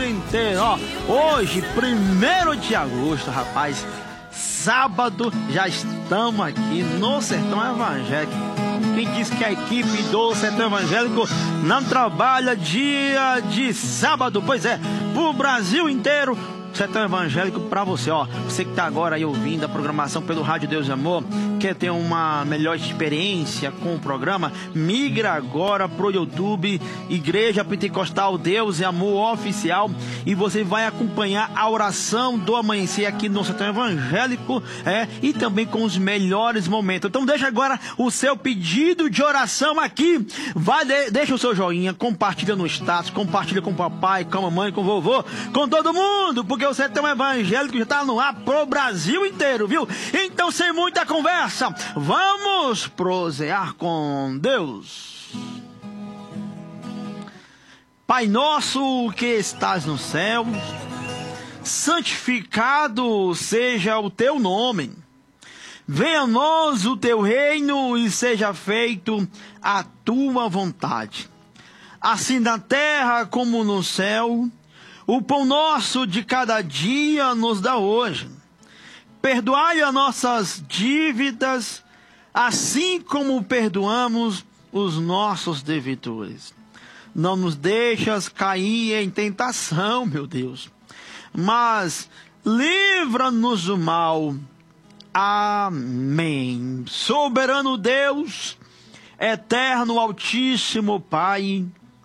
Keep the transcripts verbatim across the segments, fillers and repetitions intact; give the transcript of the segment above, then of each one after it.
Brasil inteiro, ó. Hoje, primeiro de agosto, rapaz, sábado, já estamos aqui no Sertão Evangélico. Quem disse que a equipe do Sertão Evangélico não trabalha dia de sábado? Pois é, pro Brasil inteiro, Sertão Evangélico pra você, ó. Você que tá agora aí ouvindo a programação pelo Rádio Deus e Amor, quer ter uma melhor experiência com o programa, migra agora pro YouTube, Igreja Pentecostal Deus e Amor Oficial, e você vai acompanhar a oração do amanhecer aqui no Sertão Evangélico, é, e também com os melhores momentos. Então deixa agora o seu pedido de oração aqui, vai, de, deixa o seu joinha, compartilha no status, compartilha com o papai, com a mamãe, com o vovô, com todo mundo, porque o Sertão Evangélico já tá no ar pro Brasil inteiro, viu? Então, sem muita conversa, vamos prosear com Deus. Pai nosso que estás no céu, santificado seja o teu nome. Venha a nós o teu reino e seja feito a tua vontade, assim na terra como no céu. O pão nosso de cada dia nos dá hoje. Perdoai as nossas dívidas, assim como perdoamos os nossos devedores. Não nos deixas cair em tentação, meu Deus, mas livra-nos do mal. Amém. Soberano Deus, eterno, altíssimo Pai,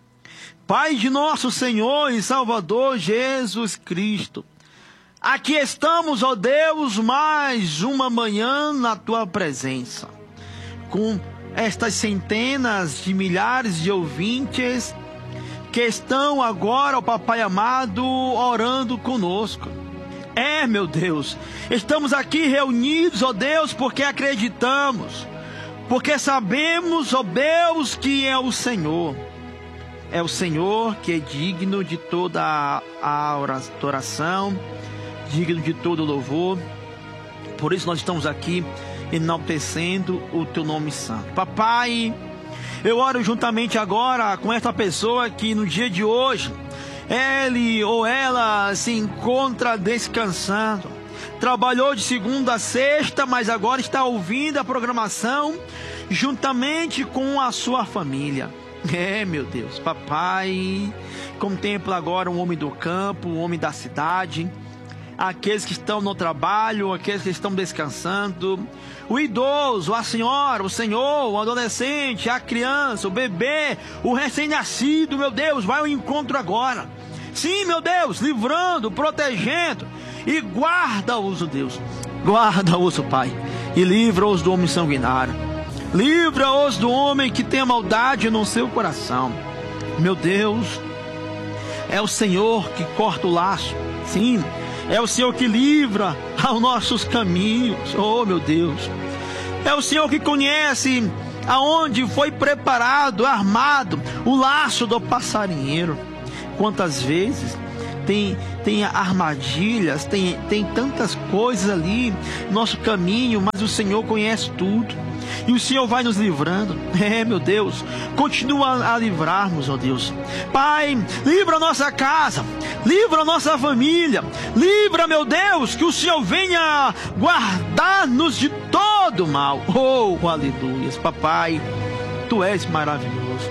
Pai de nosso Senhor e Salvador Jesus Cristo, aqui estamos, ó Deus, mais uma manhã na Tua presença, com estas centenas de milhares de ouvintes que estão agora, ó Papai amado, orando conosco. É, meu Deus, estamos aqui reunidos, ó Deus, porque acreditamos, porque sabemos, ó Deus, que é o Senhor. É o Senhor que é digno de toda a oração, digno de todo louvor. Por isso nós estamos aqui enaltecendo o teu nome santo. Papai, eu oro juntamente agora com esta pessoa que no dia de hoje, ele ou ela se encontra descansando. Trabalhou de segunda a sexta, mas agora está ouvindo a programação juntamente com a sua família. É, meu Deus, papai, contempla agora um homem do campo, um homem da cidade, aqueles que estão no trabalho, aqueles que estão descansando, o idoso, a senhora, o senhor, o adolescente, a criança, o bebê, o recém-nascido, meu Deus, vai ao encontro agora. Sim, meu Deus, livrando, protegendo, e guarda-os, Deus, guarda-os, Pai, e livra-os do homem sanguinário. Livra-os do homem que tem a maldade no seu coração. Meu Deus, é o Senhor que corta o laço. Sim, é o Senhor que livra aos nossos caminhos. Oh, meu Deus, é o Senhor que conhece aonde foi preparado, armado o laço do passarinheiro. Quantas vezes tem, tem armadilhas, tem, tem tantas coisas ali no nosso caminho, mas o Senhor conhece tudo. E o Senhor vai nos livrando. É, meu Deus, continua a livrar-nos, ó Deus. Pai, livra a nossa casa, livra a nossa família, livra, meu Deus, que o Senhor venha guardar-nos de todo mal. Oh, aleluias, papai, Tu és maravilhoso.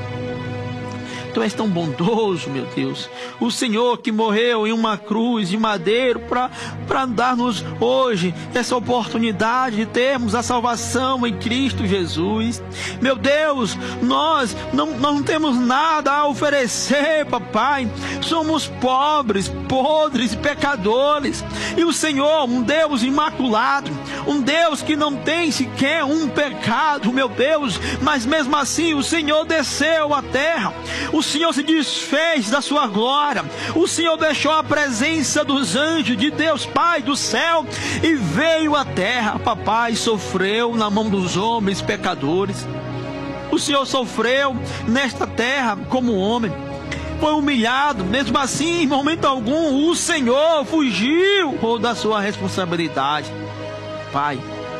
Tu és tão bondoso, meu Deus. O Senhor que morreu em uma cruz de madeiro para dar-nos hoje essa oportunidade de termos a salvação em Cristo Jesus. Meu Deus, nós não, não temos nada a oferecer, papai. Somos pobres, podres e pecadores. E o Senhor, um Deus imaculado, um Deus que não tem sequer um pecado, meu Deus. Mas mesmo assim o Senhor desceu à terra. O Senhor se desfez da sua glória. O Senhor deixou a presença dos anjos de Deus Pai do céu e veio à terra, papai, sofreu na mão dos homens pecadores. O Senhor sofreu nesta terra como homem, foi humilhado, mesmo assim, em momento algum, o Senhor fugiu da sua responsabilidade. Pai,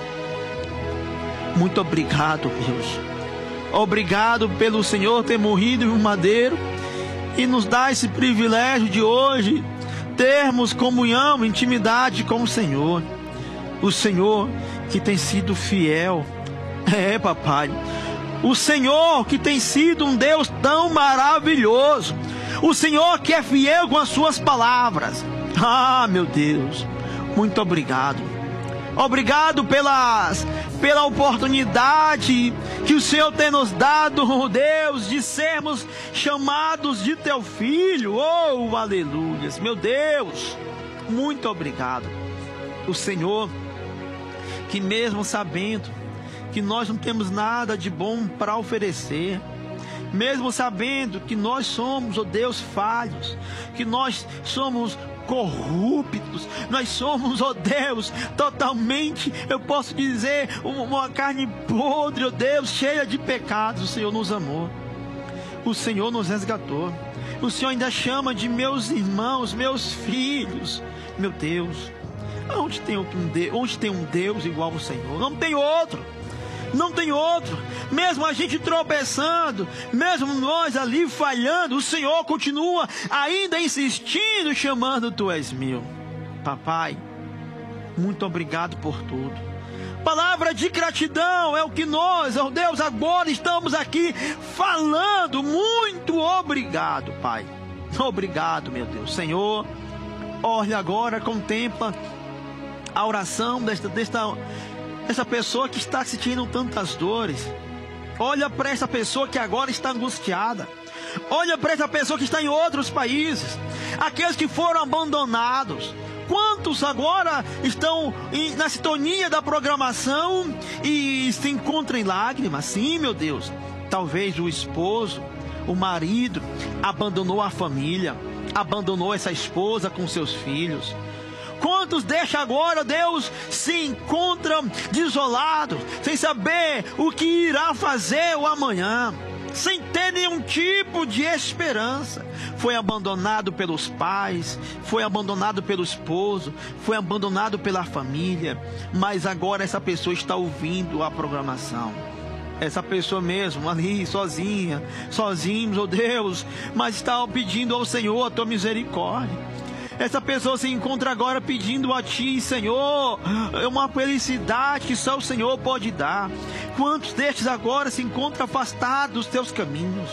muito obrigado, Deus. Obrigado pelo Senhor ter morrido em um madeiro e nos dá esse privilégio de hoje termos comunhão, intimidade com o Senhor. O Senhor que tem sido fiel. É, papai. O Senhor que tem sido um Deus tão maravilhoso. O Senhor que é fiel com as suas palavras. Ah, meu Deus, muito obrigado. Obrigado pelas, pela oportunidade que o Senhor tem nos dado, Deus, de sermos chamados de teu filho. Oh, aleluias. Meu Deus, muito obrigado. O Senhor que, mesmo sabendo que nós não temos nada de bom para oferecer, mesmo sabendo que nós somos, oh Deus, falhos, que nós somos corruptos, nós somos, ó Deus, totalmente, eu posso dizer, uma carne podre, ó Deus, cheia de pecados. O Senhor nos amou, o Senhor nos resgatou, o Senhor ainda chama de meus irmãos, meus filhos. Meu Deus, onde tem um Deus, onde tem um Deus igual ao Senhor? Não tem outro. Não tem outro. Mesmo a gente tropeçando, mesmo nós ali falhando, o Senhor continua ainda insistindo, chamando: tu és meu. Papai, muito obrigado por tudo. Palavra de gratidão é o que nós, oh Deus, agora estamos aqui falando. Muito obrigado, Pai. Obrigado, meu Deus. Senhor, olha agora, contempla a oração desta, desta essa pessoa que está sentindo tantas dores. Olha para essa pessoa que agora está angustiada. Olha para essa pessoa que está em outros países. Aqueles que foram abandonados. Quantos agora estão em, na sintonia da programação e se encontram em lágrimas? Sim, meu Deus. Talvez o esposo, o marido, abandonou a família, abandonou essa esposa com seus filhos. Quantos deixam agora, Deus, se encontram desolados, sem saber o que irá fazer o amanhã, sem ter nenhum tipo de esperança. Foi abandonado pelos pais, foi abandonado pelo esposo, foi abandonado pela família, mas agora essa pessoa está ouvindo a programação. Essa pessoa mesmo, ali, sozinha, sozinhos, oh Deus, mas está pedindo ao Senhor a tua misericórdia. Essa pessoa se encontra agora pedindo a Ti, Senhor, é uma felicidade que só o Senhor pode dar. Quantos destes agora se encontram afastados dos Teus caminhos?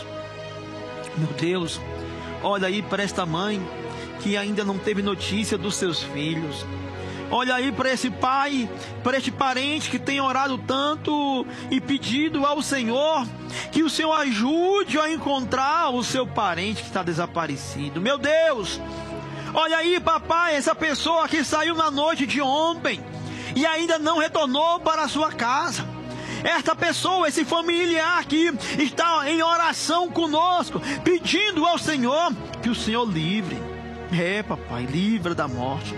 Meu Deus, olha aí para esta mãe que ainda não teve notícia dos seus filhos. Olha aí para esse pai, para este parente que tem orado tanto e pedido ao Senhor que o Senhor ajude a encontrar o seu parente que está desaparecido. Meu Deus, olha aí, papai, essa pessoa que saiu na noite de ontem e ainda não retornou para a sua casa. Esta pessoa, esse familiar que está em oração conosco, pedindo ao Senhor que o Senhor livre. É, papai, livra da morte.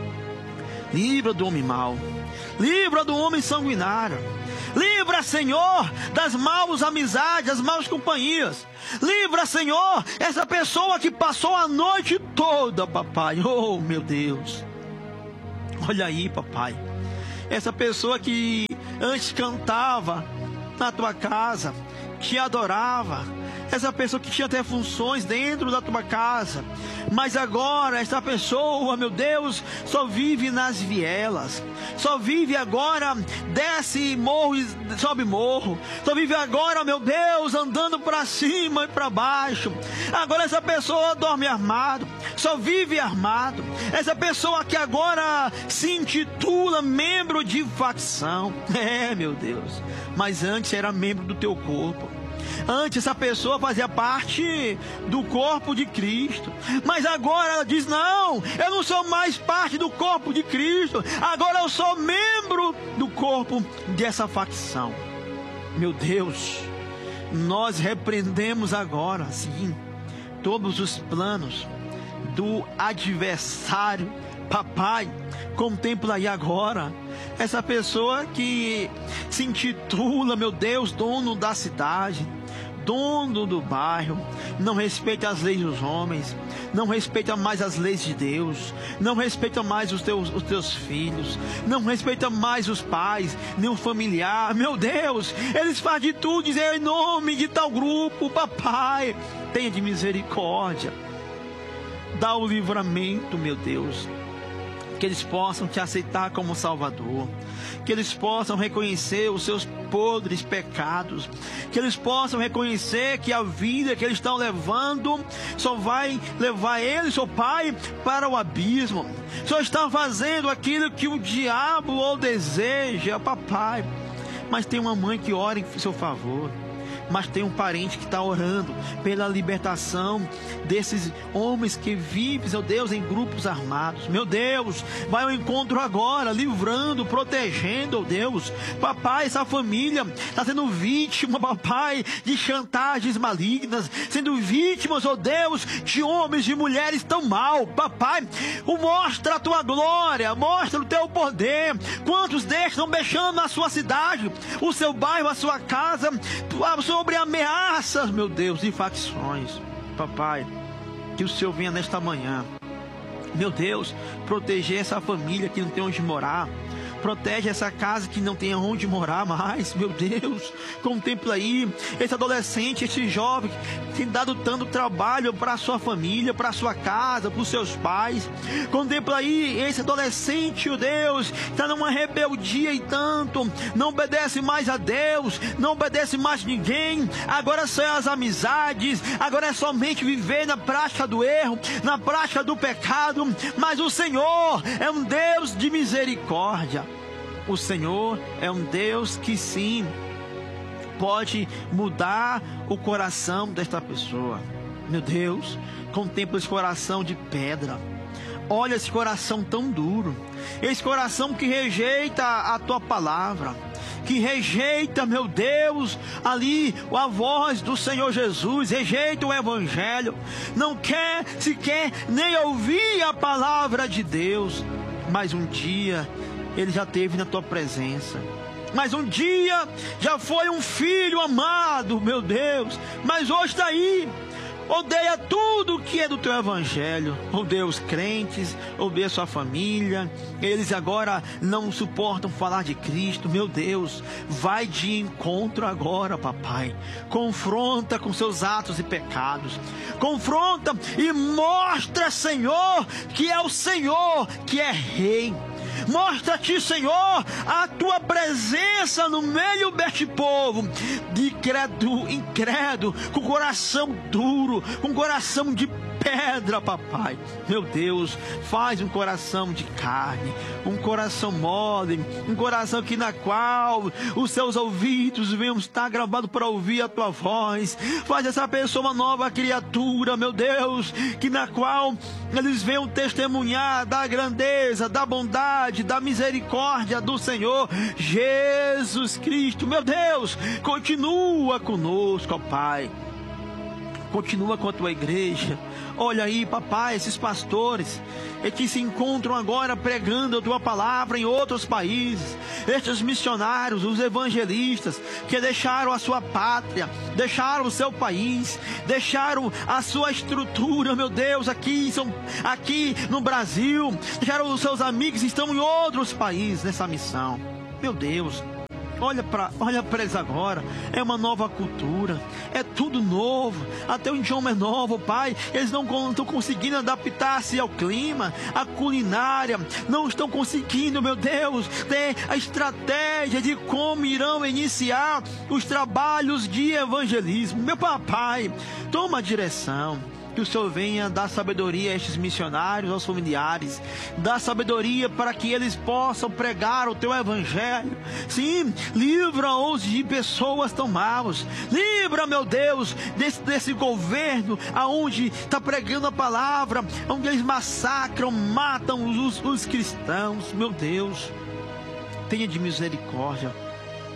Livra do homem mau. Livra do homem sanguinário. Livra, Senhor, das maus amizades, das maus companhias. Livra, Senhor, essa pessoa que passou a noite toda, papai. Oh, meu Deus. Olha aí, papai. Essa pessoa que antes cantava na tua casa, te adorava. Essa pessoa que tinha até funções dentro da tua casa, mas agora essa pessoa, meu Deus, só vive nas vielas, só vive agora, desce morro e sobe morro, só vive agora, meu Deus, andando para cima e para baixo. Agora essa pessoa dorme armado, só vive armado. Essa pessoa que agora se intitula membro de facção, é, meu Deus, mas antes era membro do teu corpo. Antes essa pessoa fazia parte do corpo de Cristo, mas agora ela diz: não, eu não sou mais parte do corpo de Cristo, agora eu sou membro do corpo dessa facção. Meu Deus, nós repreendemos agora, sim, todos os planos do adversário. Papai, contempla aí agora essa pessoa que se intitula, meu Deus, dono da cidade, dono do bairro, não respeita as leis dos homens, não respeita mais as leis de Deus, não respeita mais os teus, os teus filhos, não respeita mais os pais, nem o familiar. Meu Deus, eles fazem de tudo, dizem em nome de tal grupo. Papai, tenha de misericórdia, dá o livramento, meu Deus, que eles possam te aceitar como Salvador, que eles possam reconhecer os seus podres pecados, que eles possam reconhecer que a vida que eles estão levando só vai levar eles, ó Pai, para o abismo. Só estão fazendo aquilo que o diabo ou deseja, papai. Mas tem uma mãe que ora em seu favor, mas tem um parente que está orando pela libertação desses homens que vivem, meu Deus, em grupos armados. Meu Deus, vai ao encontro agora, livrando, protegendo, oh Deus. Papai, essa família está sendo vítima, papai, de chantagens malignas, sendo vítimas, oh Deus, de homens e mulheres tão mal. Papai, mostra a tua glória, mostra o teu poder. Quantos destes estão mexendo na sua cidade, o seu bairro, a sua casa, sobre ameaças, meu Deus, de facções. Papai, que o Senhor venha nesta manhã, meu Deus, proteger essa família que não tem onde morar. Protege essa casa que não tem onde morar mais. Meu Deus, contempla aí esse adolescente, esse jovem que tem dado tanto trabalho para a sua família, para a sua casa, para os seus pais. Contempla aí esse adolescente, oh Deus, que está numa rebeldia e tanto, não obedece mais a Deus, não obedece mais ninguém. Agora são as amizades, agora é somente viver na prática do erro, na prática do pecado. Mas o Senhor é um Deus de misericórdia. O Senhor é um Deus que sim pode mudar o coração desta pessoa. Meu Deus, contempla esse coração de pedra. Olha esse coração tão duro, esse coração que rejeita a tua palavra, que rejeita, meu Deus, ali a voz do Senhor Jesus, rejeita o Evangelho, não quer sequer nem ouvir a palavra de Deus. Mas um dia ele já esteve na tua presença, mas um dia já foi um filho amado, meu Deus, mas hoje está aí, odeia tudo que é do teu Evangelho, odeia os crentes, odeia sua família, eles agora não suportam falar de Cristo. Meu Deus, vai de encontro agora, papai, confronta com seus atos e pecados, confronta e mostra, Senhor, que é o Senhor que é Rei. Mostra-te, Senhor, a tua presença no meio deste povo, de incrédulo, incrédulo, com coração duro, com coração de pedra, papai. Meu Deus, faz um coração de carne, um coração mole, um coração que na qual os seus ouvidos venham estar gravados para ouvir a tua voz. Faz essa pessoa uma nova criatura, meu Deus, que na qual eles venham testemunhar da grandeza, da bondade, da misericórdia do Senhor Jesus Cristo. Meu Deus, continua conosco, ó Pai. Continua com a tua igreja. Olha aí, papai, esses pastores que se encontram agora pregando a tua palavra em outros países, estes missionários, os evangelistas que deixaram a sua pátria, deixaram o seu país, deixaram a sua estrutura, meu Deus, aqui, são, aqui no Brasil, deixaram os seus amigos, estão em outros países nessa missão. Meu Deus, olha para olha para eles agora, é uma nova cultura, é tudo novo, até o idioma é novo, Pai. Eles não estão conseguindo adaptar-se ao clima, à culinária, não estão conseguindo, meu Deus, ter a estratégia de como irão iniciar os trabalhos de evangelismo. Meu papai, toma a direção. Que o Senhor venha dar sabedoria a estes missionários, aos familiares, dar sabedoria para que eles possam pregar o teu Evangelho. Sim, livra-os de pessoas tão maus, livra, meu Deus, desse, desse governo aonde está pregando a palavra, onde eles massacram, matam os, os cristãos. Meu Deus, tenha de misericórdia.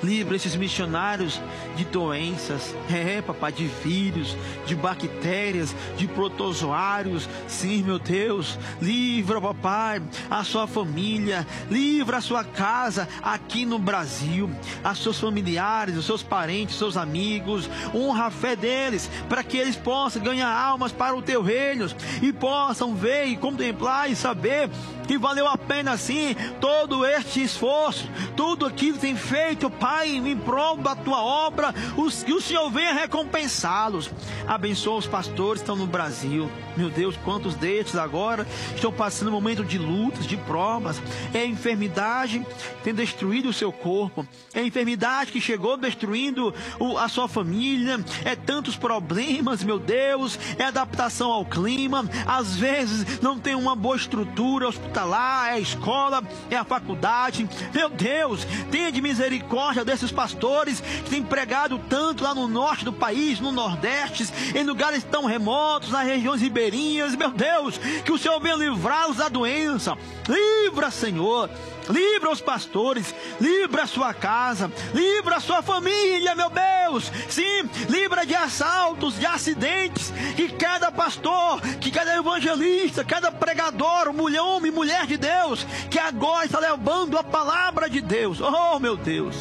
Livra esses missionários de doenças, é, papai, de vírus, de bactérias, de protozoários. Sim, meu Deus, livra, papai, a sua família, livra a sua casa aqui no Brasil, os seus familiares, os seus parentes, os seus amigos. Honra a fé deles, para que eles possam ganhar almas para o teu reino e possam ver e contemplar e saber que valeu a pena sim todo este esforço, tudo aquilo que tem feito, Pai, em prol da tua obra, os, que o Senhor venha recompensá-los. Abençoa os pastores que estão no Brasil. Meu Deus, quantos destes agora estão passando um momento de lutas, de provas. É a enfermidade que tem destruído o seu corpo, é a enfermidade que chegou destruindo o, a sua família, é tantos problemas, meu Deus, é adaptação ao clima, às vezes não tem uma boa estrutura hospitalar, é a escola, é a faculdade. Meu Deus, tenha de misericórdia desses pastores que têm pregado tanto lá no norte do país, no nordeste, em lugares tão remotos, nas regiões ribeirinhas. Meu Deus, que o Senhor venha livrá-los da doença. Livra, Senhor, livra os pastores, livra a sua casa, livra a sua família, meu Deus. Sim, livra de assaltos, de acidentes, que cada pastor, que cada evangelista, cada pregador, mulher, homem, mulher de Deus, que agora está levando a palavra de Deus, oh meu Deus,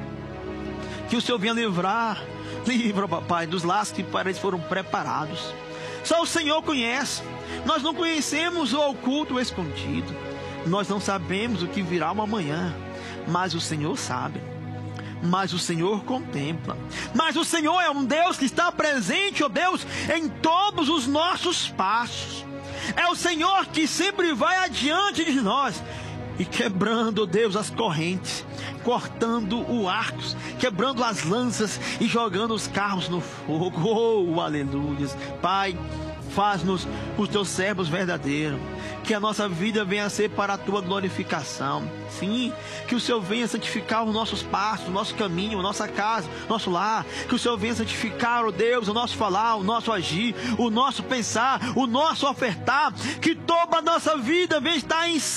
que o Senhor venha livrar, livra, papai, dos laços que para eles foram preparados. Só o Senhor conhece. Nós não conhecemos o oculto, o escondido. Nós não sabemos o que virá uma manhã, mas o Senhor sabe. Mas o Senhor contempla. Mas o Senhor é um Deus que está presente, ó Deus, em todos os nossos passos. É o Senhor que sempre vai adiante de nós e quebrando, ó Deus, as correntes, cortando o arco, quebrando as lanças e jogando os carros no fogo. Oh, aleluia. Pai, faz-nos os teus servos verdadeiros, que a nossa vida venha a ser para a tua glorificação. Sim, que o Senhor venha santificar os nossos passos, o nosso caminho, a nossa casa, nosso lar. Que o Senhor venha santificar, ó Deus, o nosso falar, o nosso agir, o nosso pensar, o nosso ofertar. Que toda a nossa vida venha estar em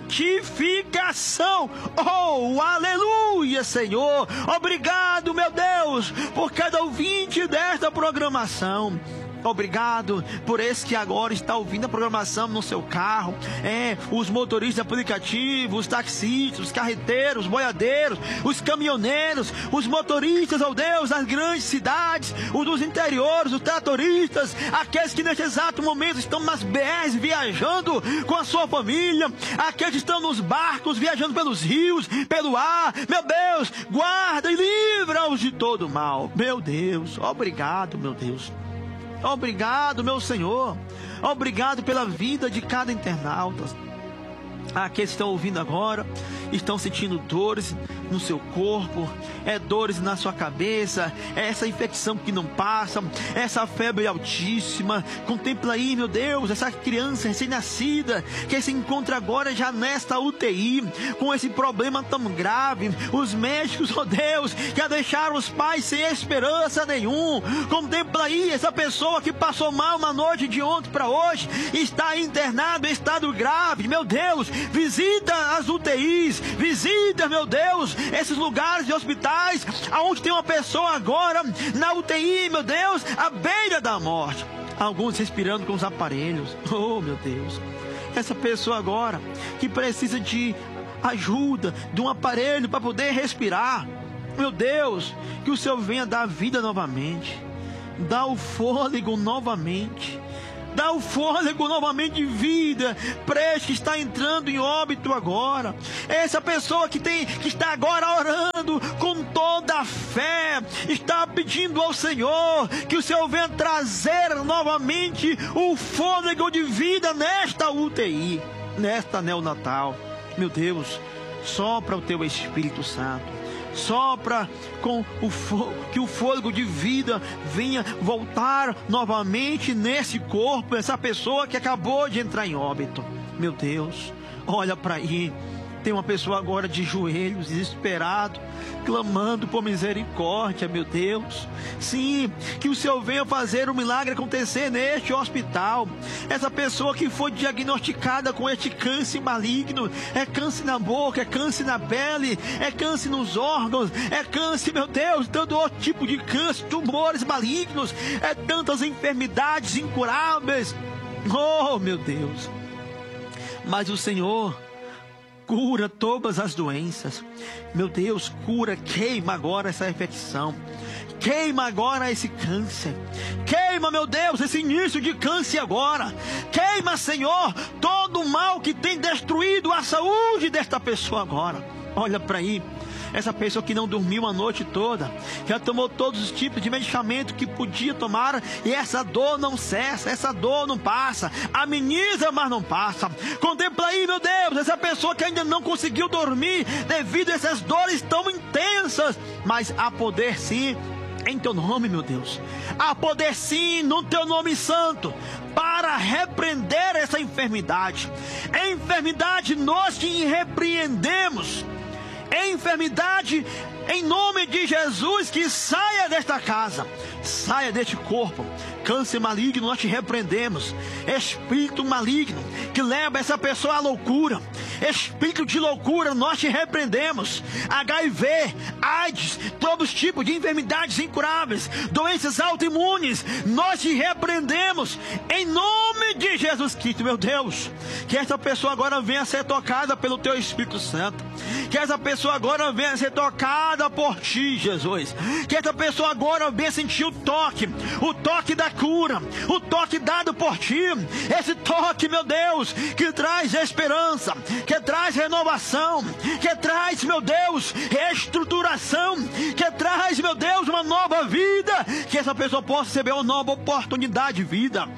santificação. Oh, aleluia, Senhor. Obrigado, meu Deus, por cada ouvinte desta programação. Obrigado por esse que agora está ouvindo a programação no seu carro. É, os motoristas de aplicativo, os taxistas, os carreteiros, os boiadeiros, os caminhoneiros, os motoristas, ó Deus, das grandes cidades, os dos interiores, os tratoristas, aqueles que neste exato momento estão nas B Rs viajando com a sua família, aqueles que estão nos barcos viajando pelos rios, pelo ar. Meu Deus, guarda e livra-os de todo mal. Meu Deus, obrigado, meu Deus. Obrigado, meu Senhor. Obrigado pela vida de cada internauta. Aqueles que estão ouvindo agora estão sentindo dores no seu corpo, é dores na sua cabeça, é essa infecção que não passa, essa febre altíssima. Contempla aí, meu Deus, essa criança recém-nascida que se encontra agora já nesta U T I, com esse problema tão grave. Os médicos, ó Deus, já deixaram os pais sem esperança nenhum. Contempla aí essa pessoa que passou mal na noite de ontem para hoje, está internado em estado grave. Meu Deus, visita as U T Is, visita, meu Deus, esses lugares de hospitais, aonde tem uma pessoa agora na U T I, meu Deus, à beira da morte. Alguns respirando com os aparelhos. Oh, meu Deus, essa pessoa agora que precisa de ajuda, de um aparelho para poder respirar. Meu Deus, que o Senhor venha dar vida novamente, dá o fôlego novamente, dá o fôlego novamente de vida para este que está entrando em óbito agora. Essa pessoa que, tem, que está agora orando com toda a fé, está pedindo ao Senhor que o Senhor venha trazer novamente o fôlego de vida nesta U T I, nesta neonatal. Meu Deus, sopra o teu Espírito Santo. Sopra com o fogo, que o fôlego de vida venha voltar novamente nesse corpo, essa pessoa que acabou de entrar em óbito. Meu Deus, olha para aí, Tem uma pessoa agora de joelhos, desesperado, clamando por misericórdia, meu Deus. Sim, que o Senhor venha fazer um milagre acontecer neste hospital. Essa pessoa que foi diagnosticada com este câncer maligno, é câncer na boca, é câncer na pele, é câncer nos órgãos, é câncer, meu Deus, tanto outro tipo de câncer, tumores malignos, é tantas enfermidades incuráveis. Oh, meu Deus. Mas o Senhor cura todas as doenças. Meu Deus, cura, queima agora essa infecção. Queima agora esse câncer. Queima, meu Deus, esse início de câncer agora. Queima, Senhor, todo o mal que tem destruído a saúde desta pessoa agora. Olha para aí. Essa pessoa que não dormiu a noite toda, já tomou todos os tipos de medicamento que podia tomar, e essa dor não cessa, essa dor não passa, ameniza, mas não passa. Contempla aí, meu Deus, essa pessoa que ainda não conseguiu dormir devido a essas dores tão intensas, mas há poder sim em teu nome, meu Deus. Há poder sim no teu nome santo para repreender essa enfermidade. Enfermidade, nós te repreendemos. Enfermidade, em nome de Jesus, que saia desta casa, saia deste corpo. Câncer maligno, nós te repreendemos. Espírito maligno que leva essa pessoa à loucura, espírito de loucura, nós te repreendemos. H I V, AIDS, todos os tipos de enfermidades incuráveis, doenças autoimunes, nós te repreendemos em nome de Jesus Cristo, meu Deus. Que essa pessoa agora venha a ser tocada pelo teu Espírito Santo. Que essa pessoa agora venha a ser tocada por ti, Jesus. Que essa pessoa agora venha sentir o toque, o toque da cura, o toque dado por ti. Esse toque, meu Deus, que traz esperança, que traz renovação, que traz, meu Deus, reestruturação, que traz, meu Deus, uma nova vida. Que essa pessoa possa receber uma nova oportunidade de vida.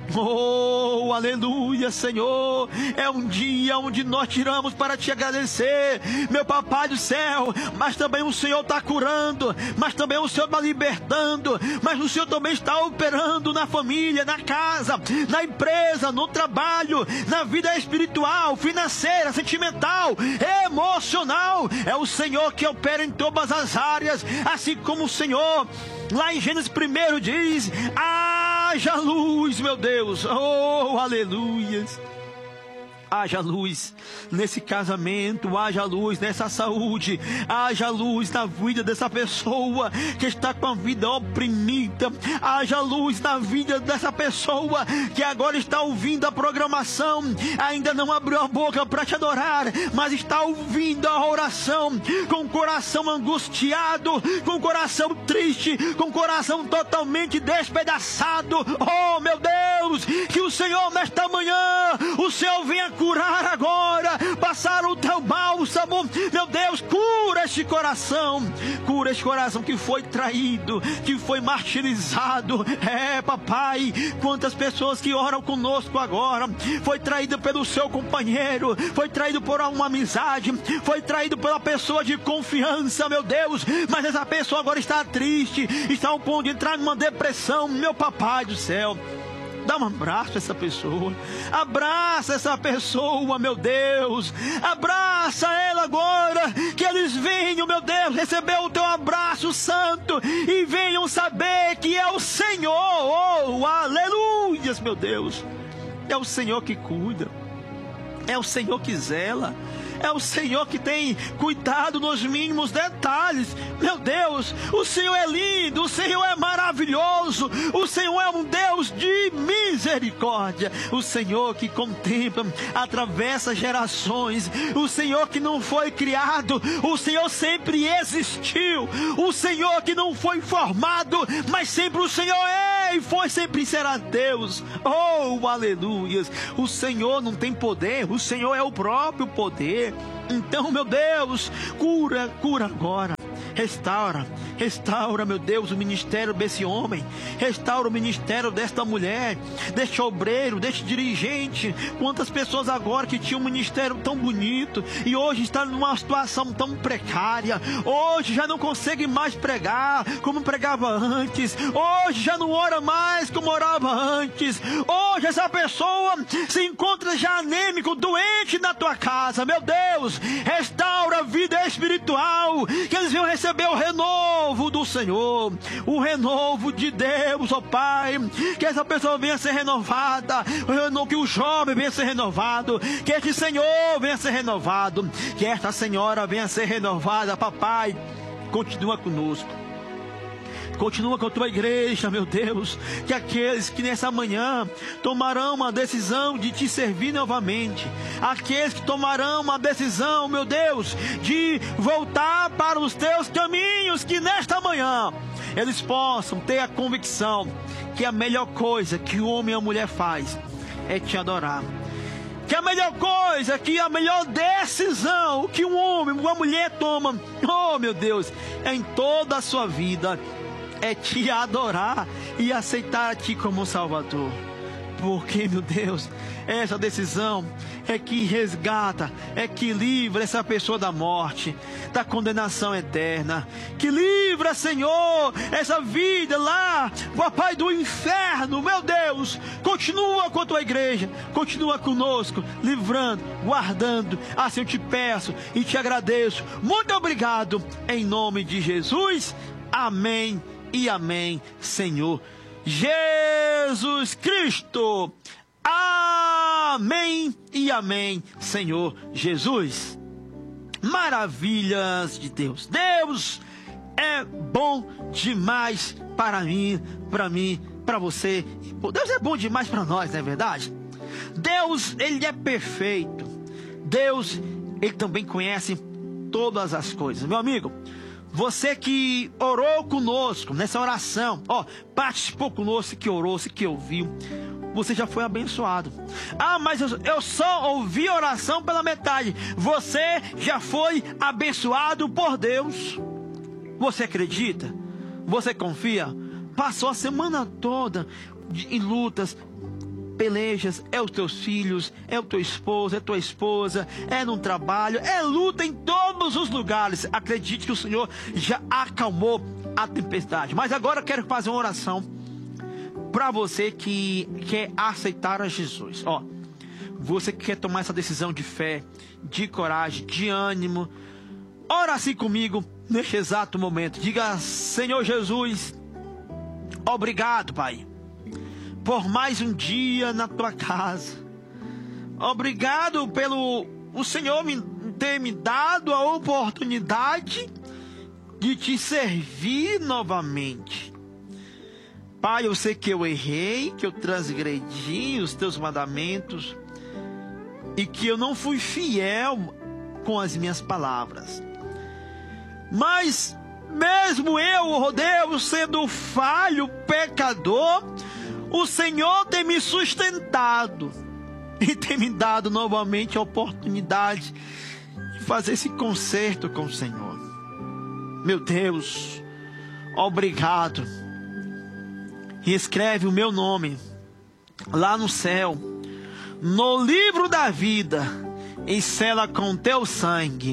Oh, aleluia, Senhor. É um dia onde nós tiramos para te agradecer, meu Papai do céu. Mas também o Senhor está curando, mas também o Senhor está libertando, mas o Senhor também está operando na família, na casa, na empresa, no trabalho, na vida espiritual, financeira, sentimental, emocional. É o Senhor que opera em todas as áreas, assim como o Senhor lá em Gênesis primeiro diz: haja luz, meu Deus. Oh, aleluias. Haja luz nesse casamento, haja luz nessa saúde, haja luz na vida dessa pessoa que está com a vida oprimida, haja luz na vida dessa pessoa que agora está ouvindo a programação, ainda não abriu a boca para te adorar, mas está ouvindo a oração com o coração angustiado, com o coração triste, com o coração totalmente despedaçado. Oh, meu Deus, que o Senhor nesta manhã, o Senhor venha curar agora, passar o teu bálsamo, meu Deus, cura este coração, cura este coração que foi traído, que foi martirizado. É, papai, quantas pessoas que oram conosco agora, foi traído pelo seu companheiro, foi traído por uma amizade, foi traído pela pessoa de confiança, meu Deus, mas essa pessoa agora está triste, está ao ponto de entrar numa depressão, meu Papai do céu. Dá um abraço a essa pessoa, abraça essa pessoa, meu Deus, abraça ela agora, que eles venham, meu Deus, receber o teu abraço santo e venham saber que é o Senhor. Oh, aleluias, meu Deus, é o Senhor que cuida, é o Senhor que zela, é o Senhor que tem cuidado nos mínimos detalhes. Meu Deus, o Senhor é lindo, o Senhor é maravilhoso, o Senhor é um Deus de misericórdia, o Senhor que contempla, atravessa gerações, o Senhor que não foi criado, o Senhor sempre existiu, o Senhor que não foi formado, mas sempre o Senhor é e foi, sempre será Deus. Oh, aleluias. O Senhor não tem poder, o Senhor é o próprio poder. Então, meu Deus, cura, cura agora. Restaura, restaura, meu Deus, o ministério desse homem. Restaura o ministério desta mulher, deste obreiro, deste dirigente. Quantas pessoas agora que tinham um ministério tão bonito e hoje está numa situação tão precária. Hoje já não consegue mais pregar como pregava antes. Hoje já não ora mais como orava antes. Hoje essa pessoa se encontra já anêmico, doente na tua casa. Meu Deus, restaura a vida espiritual, que eles venham receber o renovo do Senhor, o renovo de Deus, ó Pai. Que essa pessoa venha ser renovada, que o jovem venha ser renovado, que este Senhor venha ser renovado, que esta senhora venha ser renovada. Papai, continua conosco. Continua com a tua igreja, meu Deus. Que aqueles que nessa manhã tomarão uma decisão de te servir novamente, aqueles que tomarão uma decisão, meu Deus, de voltar para os teus caminhos, que nesta manhã eles possam ter a convicção que a melhor coisa que o homem e a mulher faz é te adorar. Que a melhor coisa, que a melhor decisão que um homem, uma mulher toma, oh meu Deus, em toda a sua vida, é te adorar e aceitar a ti como Salvador. Porque, meu Deus, essa decisão é que resgata, é que livra essa pessoa da morte, da condenação eterna. Que livra, Senhor, essa vida lá, papai, do inferno. Meu Deus, continua com a tua igreja, continua conosco, livrando, guardando. Assim eu te peço e te agradeço. Muito obrigado, em nome de Jesus. Amém e amém, Senhor Jesus Cristo. Amém e amém, Senhor Jesus. Maravilhas de Deus. Deus é bom demais para mim, para mim, para você. Deus é bom demais para nós, não é verdade? Deus, Ele é perfeito. Deus, Ele também conhece todas as coisas. Meu amigo, você que orou conosco nessa oração, ó, participou conosco, que orou, que ouviu, você já foi abençoado. Ah, mas eu, eu só ouvi a oração pela metade. Você já foi abençoado por Deus. Você acredita? Você confia? Passou a semana toda de, em lutas, pelejas, é os teus filhos, é o teu esposo, é a tua esposa, é no trabalho, é luta em todos os lugares. Acredite que o Senhor já acalmou a tempestade. Mas agora eu quero fazer uma oração para você que quer aceitar a Jesus. Ó, você que quer tomar essa decisão de fé, de coragem, de ânimo, ora assim comigo neste exato momento. Diga: Senhor Jesus, obrigado, Pai, por mais um dia na tua casa. Obrigado pelo o Senhor me, ter me dado a oportunidade de te servir novamente. Pai, eu sei que eu errei, que eu transgredi os teus mandamentos e que eu não fui fiel com as minhas palavras. Mas mesmo eu, oh Deus, sendo falho, pecador, o Senhor tem me sustentado e tem me dado novamente a oportunidade de fazer esse concerto com o Senhor. Meu Deus, obrigado. E escreve o meu nome lá no céu, no livro da vida, e sela com teu sangue.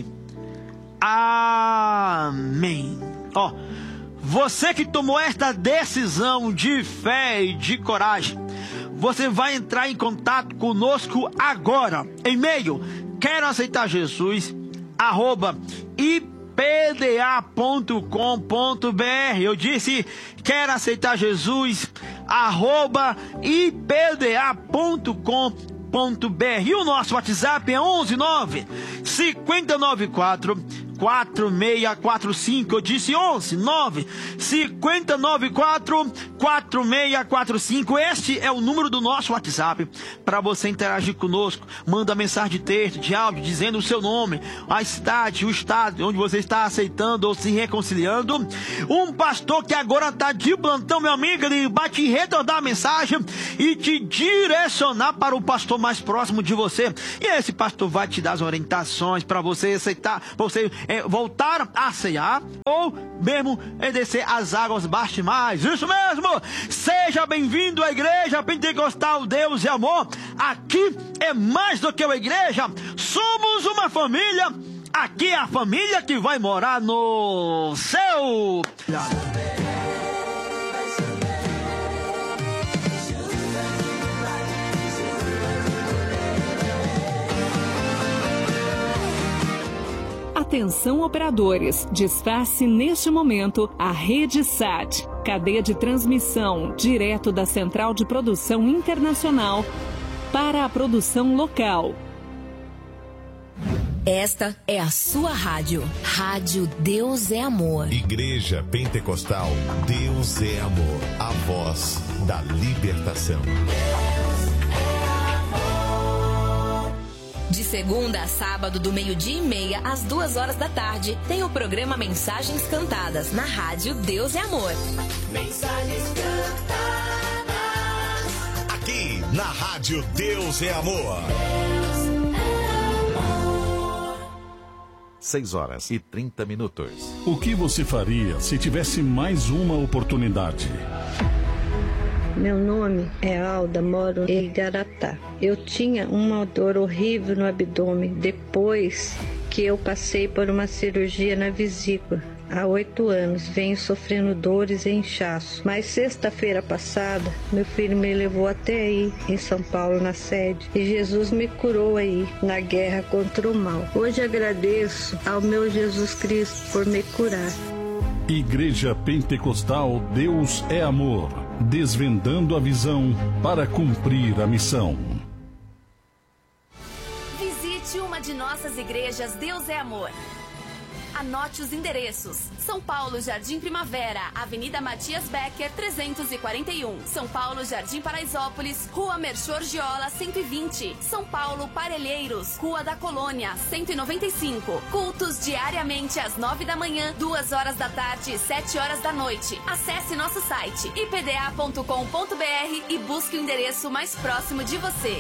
Amém. Ó, você que tomou esta decisão de fé e de coragem, você vai entrar em contato conosco agora, e-mail quero aceitar Jesus arroba i p d a ponto com ponto b r. Eu disse quero aceitar Jesus arroba i p d a ponto com ponto b r. E o nosso WhatsApp é onze nove cinco nove quatro quatro seis quatro cinco. Eu disse onze nove cinco nove quatro quatro seis quatro cinco. Este é o número do nosso WhatsApp para você interagir conosco. Manda mensagem de texto, de áudio, dizendo o seu nome, a cidade, o estado onde você está aceitando ou se reconciliando. Um pastor que agora está de plantão, meu amigo, ele vai te retornar a mensagem e te direcionar para o pastor mais próximo de você. E esse pastor vai te dar as orientações para você aceitar, para você é, voltar a cear, ou mesmo é, descer as águas batismais. Isso mesmo! Seja bem-vindo à Igreja Pentecostal Deus e Amor. Aqui é mais do que uma igreja, somos uma família. Aqui é a família que vai morar no céu. Atenção operadores, desface neste momento a rede S A T, cadeia de transmissão direto da Central de Produção Internacional para a produção local. Esta é a sua rádio. Rádio Deus é Amor. Igreja Pentecostal Deus é Amor. A voz da libertação. De segunda a sábado, do meio-dia e meia às duas horas da tarde, tem o programa Mensagens Cantadas, na rádio Deus é Amor. Mensagens cantadas. Aqui, na rádio Deus é Amor. seis horas e trinta minutos. O que você faria se tivesse mais uma oportunidade? Meu nome é Alda, moro em Igaratá. Eu tinha uma dor horrível no abdômen depois que eu passei por uma cirurgia na vesícula. Há oito anos venho sofrendo dores e inchaço. Mas sexta-feira passada, meu filho me levou até aí, em São Paulo, na sede. E Jesus me curou aí, na guerra contra o mal. Hoje agradeço ao meu Jesus Cristo por me curar. Igreja Pentecostal Deus é Amor. Desvendando a visão para cumprir a missão. Visite uma de nossas igrejas Deus é Amor. Anote os endereços: São Paulo, Jardim Primavera, Avenida Matias Becker, trezentos e quarenta e um. São Paulo, Jardim Paraisópolis, Rua Melchor Giola, cento e vinte. São Paulo, Parelheiros, Rua da Colônia, cento e noventa e cinco. Cultos diariamente às nove da manhã, duas horas da tarde e sete horas da noite. Acesse nosso site i p d a ponto com ponto b r e busque o endereço mais próximo de você.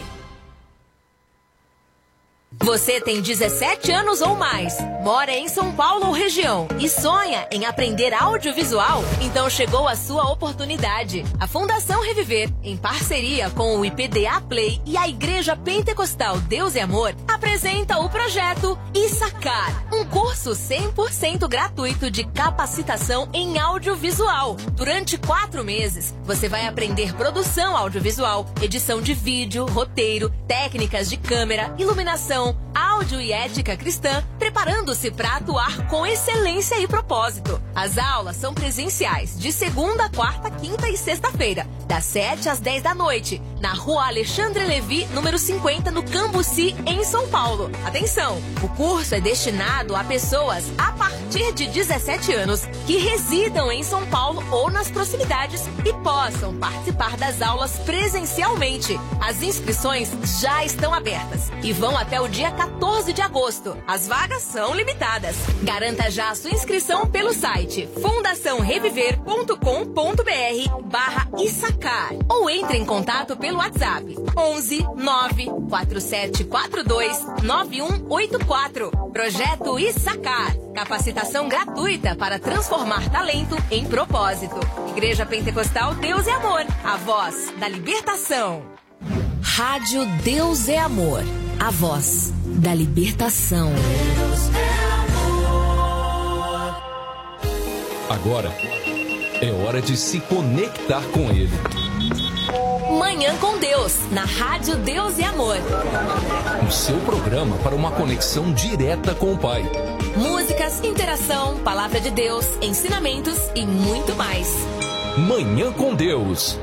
Você tem dezessete anos ou mais, mora em São Paulo ou região e sonha em aprender audiovisual? Então chegou a sua oportunidade. A Fundação Reviver, em parceria com o I P D A Play e a Igreja Pentecostal Deus e Amor, apresenta o projeto Issacar, um curso cem por cento gratuito de capacitação em audiovisual. Durante quatro meses, você vai aprender produção audiovisual, edição de vídeo, roteiro, técnicas de câmera, iluminação, áudio e ética cristã, preparando-se para atuar com excelência e propósito. As aulas são presenciais, de segunda, quarta, quinta e sexta-feira, das sete às dez da noite, na Rua Alexandre Levi, número cinquenta, no Cambuci, em São Paulo. Atenção! O curso é destinado a pessoas a partir de dezessete anos que residam em São Paulo ou nas proximidades e possam participar das aulas presencialmente. As inscrições já estão abertas e vão até o dia quatorze de agosto. As vagas são limitadas. Garanta já a sua inscrição pelo site fundação reviver ponto com ponto b r barra Issacar ou entre em contato pelo WhatsApp onze nove quatro sete quatro dois nove um oito quatro. Projeto Issacar, capacitação gratuita para transformar talento em propósito. Igreja Pentecostal Deus é Amor, a voz da libertação. Rádio Deus é Amor, a voz da libertação. Agora é hora de se conectar com Ele. Manhã com Deus, na Rádio Deus e Amor. O seu programa para uma conexão direta com o Pai. Músicas, interação, palavra de Deus, ensinamentos e muito mais. Manhã com Deus.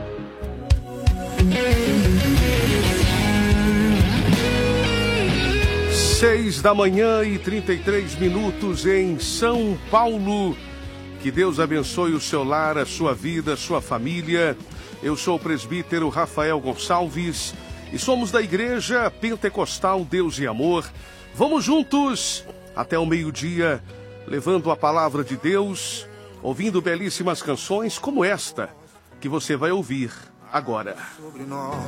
Seis da manhã e trinta e três minutos em São Paulo. Que Deus abençoe o seu lar, a sua vida, a sua família. Eu sou o presbítero Rafael Gonçalves e somos da Igreja Pentecostal Deus e Amor. Vamos juntos até o meio-dia, levando a palavra de Deus, ouvindo belíssimas canções como esta que você vai ouvir agora.